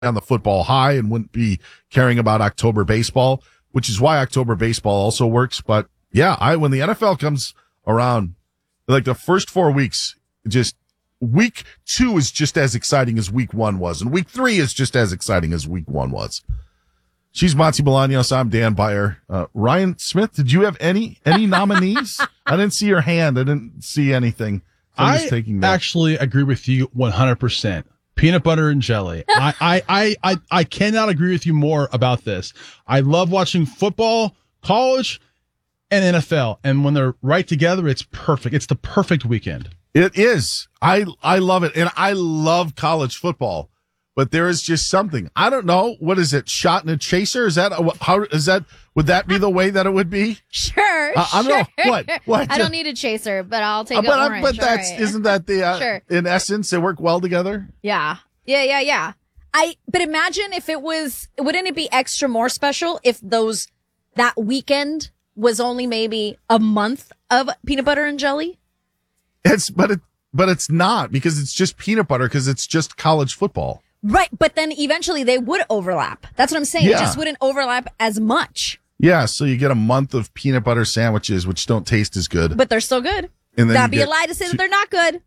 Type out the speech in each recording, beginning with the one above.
on the football high and wouldn't be caring about October baseball, which is why October baseball also works. But yeah, when the NFL comes around, like the first 4 weeks, just week 2 is just as exciting as week 1 was. And week 3 is just as exciting as week 1 was. She's Monty Bolaños. I'm Dan Beyer. Ryan Smith, did you have any nominees? I didn't see your hand. I didn't see anything. I actually agree with you 100%. Peanut butter and jelly. I cannot agree with you more about this. I love watching football, college, and NFL. And when they're right together, it's perfect. It's the perfect weekend. It is. I love it. And I love college football. But there is just something. I don't know. What is it? Shot and a chaser? Is that how is that? Would that be the way that it would be? Sure. I don't know. What? I don't need a chaser, but I'll take orange. But that's isn't that the sure. In essence they work well together? Yeah. But imagine if wouldn't it be extra more special if that weekend was only maybe a month of peanut butter and jelly? But it's not, because it's just peanut butter, because it's just college football. Right, but then eventually they would overlap. That's what I'm saying. Yeah. It just wouldn't overlap as much. Yeah, so you get a month of peanut butter sandwiches, which don't taste as good. But they're still good. And then that'd be a lie to say that they're not good.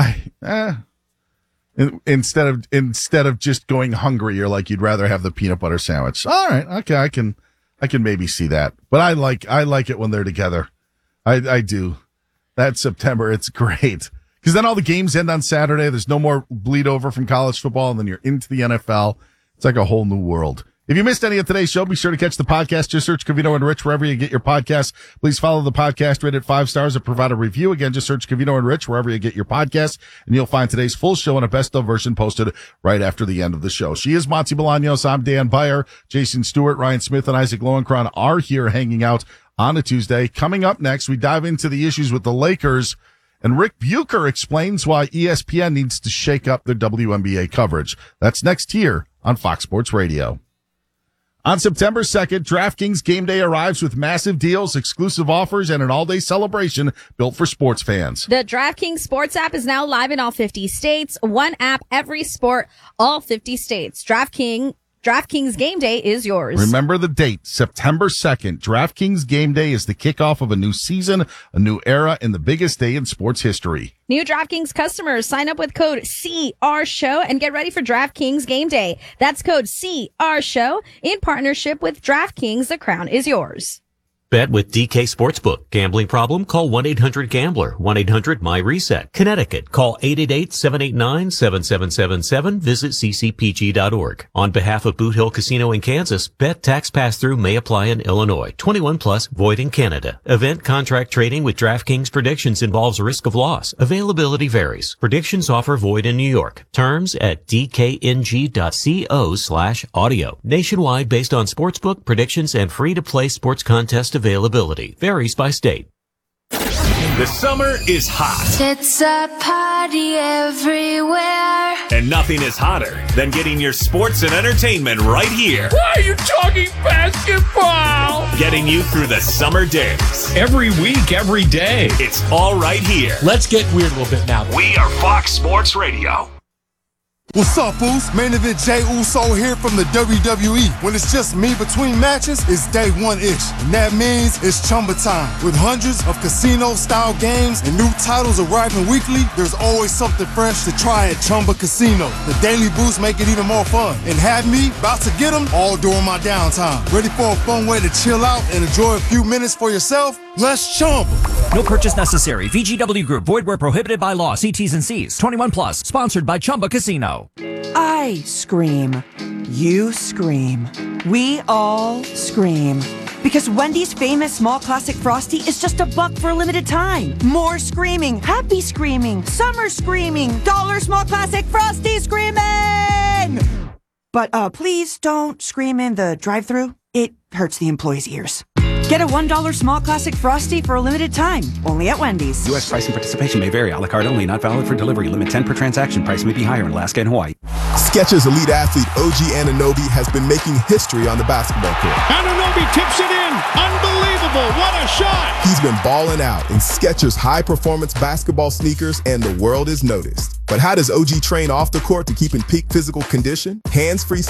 Instead of just going hungry, you're like, you'd rather have the peanut butter sandwich. All right, okay, I can maybe see that. But I like it when they're together. I do. That September, it's great. Because then all the games end on Saturday. There's no more bleed over from college football, and then you're into the NFL. It's like a whole new world. If you missed any of today's show, be sure to catch the podcast. Just search Covino and Rich wherever you get your podcasts. Please follow the podcast, rate it 5 stars, and provide a review. Again, just search Covino and Rich wherever you get your podcasts, and you'll find today's full show and a best-of version posted right after the end of the show. She is Monty Bolaños. I'm Dan Beyer. Jason Stewart, Ryan Smith, and Isaac Lowenkron are here hanging out on a Tuesday. Coming up next, we dive into the issues with the Lakers, and Rick Bucher explains why ESPN needs to shake up their WNBA coverage. That's next here on Fox Sports Radio. On September 2nd, DraftKings Game Day arrives with massive deals, exclusive offers, and an all-day celebration built for sports fans. The DraftKings Sports app is now live in all 50 states. One app, every sport, all 50 states. DraftKings Game Day is yours. Remember the date, September 2nd. DraftKings Game Day is the kickoff of a new season, a new era, and the biggest day in sports history. New DraftKings customers sign up with code CRSHOW and get ready for DraftKings Game Day. That's code CRSHOW in partnership with DraftKings. The crown is yours. Bet with DK Sportsbook. Gambling problem? Call 1-800-GAMBLER. 1-800-MY-RESET. Connecticut. Call 888-789-7777. Visit ccpg.org. On behalf of Boot Hill Casino in Kansas, bet tax pass-through may apply in Illinois. 21 plus, void in Canada. Event contract trading with DraftKings predictions involves risk of loss. Availability varies. Predictions offer void in New York. Terms at dkng.co/audio. Nationwide based on sportsbook predictions and free-to-play sports contest availability. Varies by state. The summer is hot. It's a party everywhere. And nothing is hotter than getting your sports and entertainment right here. Why are you talking basketball? Getting you through the summer days. Every week, every day. It's all right here. Let's get weird a little bit now. We are Fox Sports Radio. What's up, Boost? Main event Jey Uso here from the WWE. When it's just me between matches, it's day one-ish. And that means it's Chumba time. With hundreds of casino-style games and new titles arriving weekly, there's always something fresh to try at Chumba Casino. The Daily Boost make it even more fun. And have me about to get them all during my downtime. Ready for a fun way to chill out and enjoy a few minutes for yourself? Let's Chumba. No purchase necessary. VGW Group. Void where prohibited by law. See T's and C's. 21 plus. Sponsored by Chumba Casino. I scream. You scream. We all scream. Because Wendy's famous small classic Frosty is just $1 for a limited time. More screaming. Happy screaming. Summer screaming. Dollar small classic Frosty screaming! But please don't scream in the drive-thru. It hurts the employees' ears. Get a $1 small classic Frosty for a limited time, only at Wendy's. U.S. price and participation may vary. A la carte only, not valid for delivery. Limit 10 per transaction. Price may be higher in Alaska and Hawaii. Skechers elite athlete OG Anunoby has been making history on the basketball court. Anunoby tips it in. Unbelievable. What a shot. He's been balling out in Skechers high-performance basketball sneakers, and the world is noticed. But how does OG train off the court to keep in peak physical condition? Hands-free